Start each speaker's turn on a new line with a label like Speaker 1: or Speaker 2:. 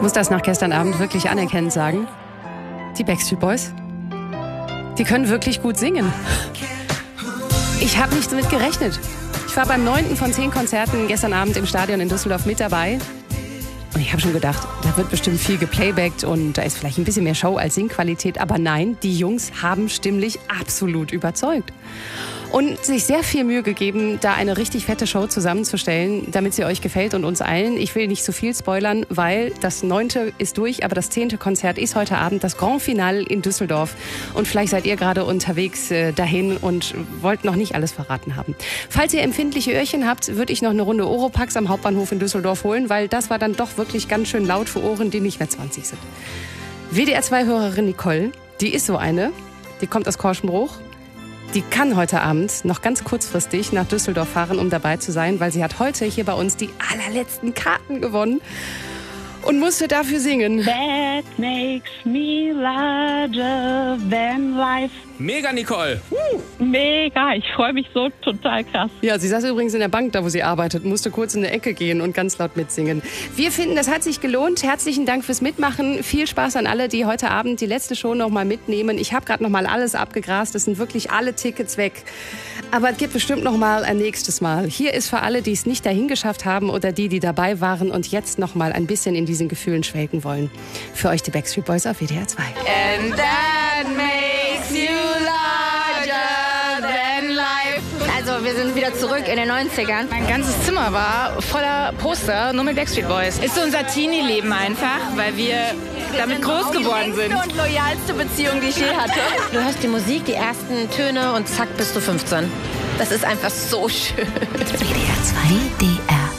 Speaker 1: muss das nach gestern Abend wirklich anerkennend sagen. Die Backstreet Boys, die können wirklich gut singen. Ich habe nicht damit gerechnet. Ich war beim 9. von 10 Konzerten gestern Abend im Stadion in Düsseldorf mit dabei. Und ich habe schon gedacht, da wird bestimmt viel geplaybackt und da ist vielleicht ein bisschen mehr Show als Singqualität. Aber nein, die Jungs haben stimmlich absolut überzeugt. Und sich sehr viel Mühe gegeben, da eine richtig fette Show zusammenzustellen, damit sie euch gefällt und uns allen. Ich will nicht zu viel spoilern, weil das 9. ist durch, aber das 10. Konzert ist heute Abend, das Grand Finale in Düsseldorf. Und vielleicht seid ihr gerade unterwegs dahin und wollt noch nicht alles verraten haben. Falls ihr empfindliche Öhrchen habt, würde ich noch eine Runde Oropax am Hauptbahnhof in Düsseldorf holen, weil das war dann doch wirklich ganz schön laut für Ohren, die nicht mehr 20 sind. WDR2-Hörerin Nicole, die ist so eine, die kommt aus Korschenbruch. Die kann heute Abend noch ganz kurzfristig nach Düsseldorf fahren, um dabei zu sein, weil sie hat heute hier bei uns die allerletzten Karten gewonnen und musste dafür singen.
Speaker 2: That makes me larger than life.
Speaker 3: Mega, Nicole!
Speaker 2: Mega, ich freue mich so total krass.
Speaker 1: Ja, sie saß übrigens in der Bank, da wo sie arbeitet, musste kurz in eine Ecke gehen und ganz laut mitsingen. Wir finden, das hat sich gelohnt. Herzlichen Dank fürs Mitmachen. Viel Spaß an alle, die heute Abend die letzte Show noch mal mitnehmen. Ich habe gerade noch mal alles abgegrast. Es sind wirklich alle Tickets weg. Aber es gibt bestimmt noch mal ein nächstes Mal. Hier ist für alle, die es nicht dahin geschafft haben oder die dabei waren und jetzt noch mal ein bisschen in diesen Gefühlen schwelgen wollen. Für euch die Backstreet Boys auf WDR 2.
Speaker 4: And that makes you larger than life. Also wir sind wieder zurück in den 90ern.
Speaker 5: Mein ganzes Zimmer war voller Poster, nur mit Backstreet Boys. Ist so unser Teenie-Leben einfach, weil wir damit groß geworden sind.
Speaker 4: Die längste und loyalste Beziehung, die ich je hatte. Du hörst die Musik, die ersten Töne und zack bist du 15. Das ist einfach so schön.
Speaker 6: WDR 2. WDR